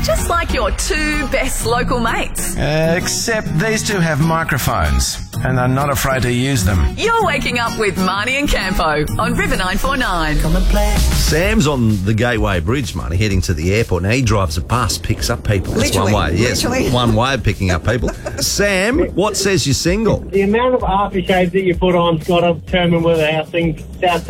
just like your two best local mates. Except these two have microphones and are not afraid to use them. You're waking up with Marnie and Campo on River 949. Come and play. Sam's on the Gateway Bridge, Marnie, heading to the airport. Now, he drives a bus, picks up people. That's Literally, one way. Yes, literally. one way of picking up people. Sam, what says you're single? The amount of aftershaves that you put on, Scott, I've determined whether how things